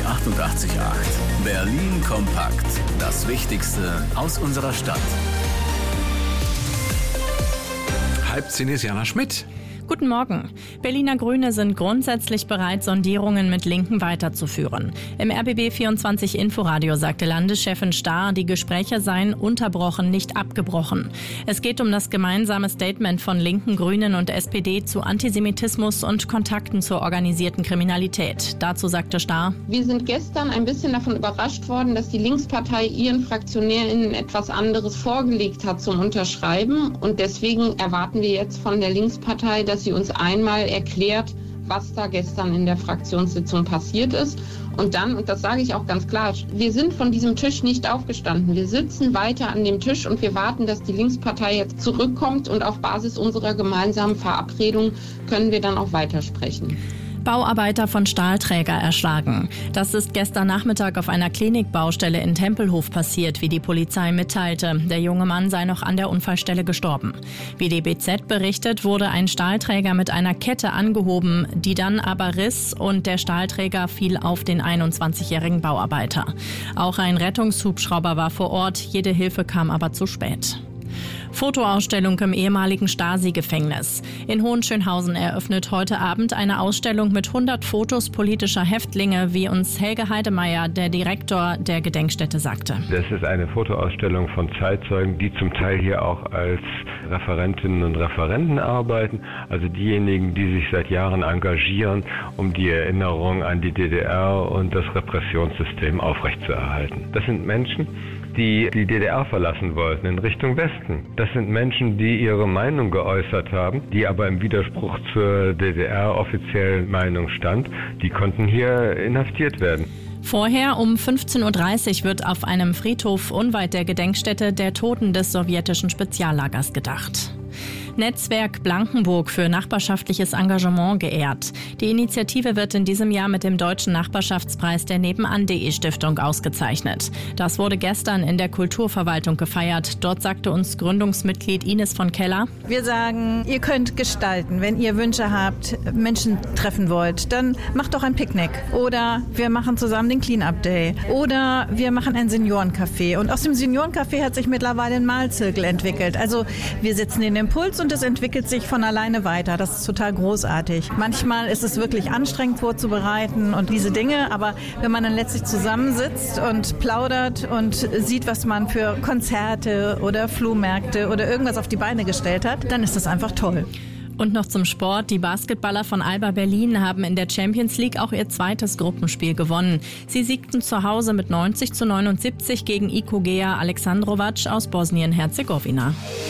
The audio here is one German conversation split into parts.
88.8. Berlin kompakt. Das Wichtigste aus unserer Stadt. 9:30 ist Jana Schmidt. Guten Morgen. Berliner Grüne sind grundsätzlich bereit, Sondierungen mit Linken weiterzuführen. Im RBB24 Inforadio sagte Landeschefin Stahr, die Gespräche seien unterbrochen, nicht abgebrochen. Es geht um das gemeinsame Statement von Linken, Grünen und SPD zu Antisemitismus und Kontakten zur organisierten Kriminalität. Dazu sagte Stahr: Wir sind gestern ein bisschen davon überrascht worden, dass die Linkspartei ihren FraktionärInnen etwas anderes vorgelegt hat zum Unterschreiben. Und deswegen erwarten wir jetzt von der Linkspartei, dass sie uns einmal erklärt, was da gestern in der Fraktionssitzung passiert ist. Und dann, und das sage ich auch ganz klar, wir sind von diesem Tisch nicht aufgestanden. Wir sitzen weiter an dem Tisch und wir warten, dass die Linkspartei jetzt zurückkommt. Und auf Basis unserer gemeinsamen Verabredung können wir dann auch weitersprechen. Bauarbeiter von Stahlträger erschlagen. Das ist gestern Nachmittag auf einer Klinikbaustelle in Tempelhof passiert, wie die Polizei mitteilte. Der junge Mann sei noch an der Unfallstelle gestorben. Wie die BZ berichtet, wurde ein Stahlträger mit einer Kette angehoben, die dann aber riss und der Stahlträger fiel auf den 21-jährigen Bauarbeiter. Auch ein Rettungshubschrauber war vor Ort, jede Hilfe kam aber zu spät. Fotoausstellung im ehemaligen Stasi-Gefängnis. In Hohenschönhausen eröffnet heute Abend eine Ausstellung mit 100 Fotos politischer Häftlinge, wie uns Helge Heidemeyer, der Direktor der Gedenkstätte, sagte. Das ist eine Fotoausstellung von Zeitzeugen, die zum Teil hier auch als Referentinnen und Referenten arbeiten, also diejenigen, die sich seit Jahren engagieren, um die Erinnerung an die DDR und das Repressionssystem aufrechtzuerhalten. Das sind Menschen, die die DDR verlassen wollten in Richtung Westen. Das sind Menschen, die ihre Meinung geäußert haben, die aber im Widerspruch zur DDR-offiziellen Meinung stand. Die konnten hier inhaftiert werden. Vorher um 15.30 Uhr wird auf einem Friedhof unweit der Gedenkstätte der Toten des sowjetischen Speziallagers gedacht. Netzwerk Blankenburg für nachbarschaftliches Engagement geehrt. Die Initiative wird in diesem Jahr mit dem Deutschen Nachbarschaftspreis der Nebenan.de Stiftung ausgezeichnet. Das wurde gestern in der Kulturverwaltung gefeiert. Dort sagte uns Gründungsmitglied Ines von Keller: Wir sagen, ihr könnt gestalten. Wenn ihr Wünsche habt, Menschen treffen wollt, dann macht doch ein Picknick. Oder wir machen zusammen den Clean-Up Day. Oder wir machen ein Seniorencafé. Und aus dem Seniorencafé hat sich mittlerweile ein Malzirkel entwickelt. Also wir setzen den Impuls und es entwickelt sich von alleine weiter. Das ist total großartig. Manchmal ist es wirklich anstrengend vorzubereiten und diese Dinge, aber wenn man dann letztlich zusammensitzt und plaudert und sieht, was man für Konzerte oder Flohmärkte oder irgendwas auf die Beine gestellt hat, dann ist das einfach toll. Und noch zum Sport. Die Basketballer von Alba Berlin haben in der Champions League auch ihr zweites Gruppenspiel gewonnen. Sie siegten zu Hause mit 90-79 gegen IKO Gea Aleksandrovac aus Bosnien-Herzegowina.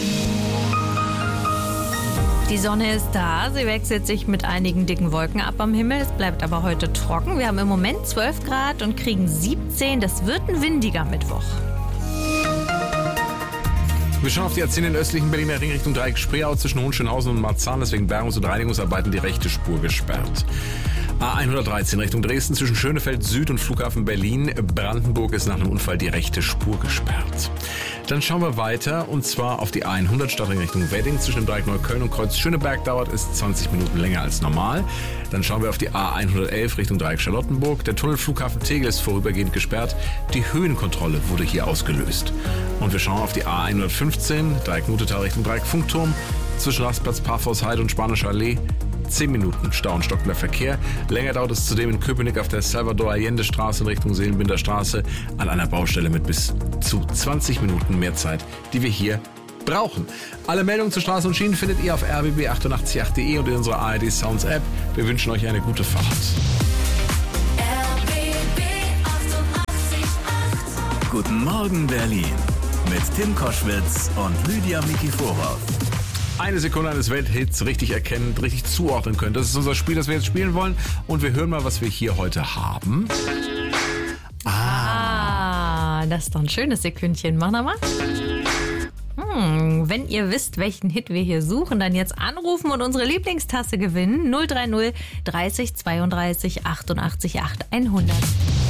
Die Sonne ist da, sie wechselt sich mit einigen dicken Wolken ab am Himmel. Es bleibt aber heute trocken. Wir haben im Moment 12 Grad und kriegen 17. Das wird ein windiger Mittwoch. Wir schauen auf die A10 in östlichen Berliner Ring Richtung Dreieck Spreeau zwischen Hohenschönhausen und Marzahn. Deswegen Bergungs- und Reinigungsarbeiten die rechte Spur gesperrt. A113 Richtung Dresden zwischen Schönefeld Süd und Flughafen Berlin. Brandenburg ist nach einem Unfall die rechte Spur gesperrt. Dann schauen wir weiter und zwar auf die A100 Stadtring Richtung Wedding zwischen dem Dreieck Neukölln und Kreuz Schöneberg dauert es 20 Minuten länger als normal. Dann schauen wir auf die A111 Richtung Dreieck Charlottenburg. Der Tunnel Flughafen Tegel ist vorübergehend gesperrt. Die Höhenkontrolle wurde hier ausgelöst. Und wir schauen auf die A115 Dreieck Nutetal Richtung Dreieck Funkturm zwischen Rastplatz Parkhaus-Heide und Spanische Allee. 10 Minuten Stau und stockender Verkehr. Länger dauert es zudem in Köpenick auf der Salvador-Allende-Straße in Richtung Seelenbinder Straße an einer Baustelle mit bis zu 20 Minuten mehr Zeit, die wir hier brauchen. Alle Meldungen zu Straßen und Schienen findet ihr auf rbb888.de und in unserer ARD Sounds App. Wir wünschen euch eine gute Fahrt. Guten Morgen Berlin mit Tim Koschwitz und Lydia Mikiforov. Eine Sekunde eines Welthits richtig erkennen, richtig zuordnen können. Das ist unser Spiel, das wir jetzt spielen wollen. Und wir hören mal, was wir hier heute haben. Das ist doch ein schönes Sekündchen. Mach nochmal. Wenn ihr wisst, welchen Hit wir hier suchen, dann jetzt anrufen und unsere Lieblingstasse gewinnen. 030 30 32 88 8 100.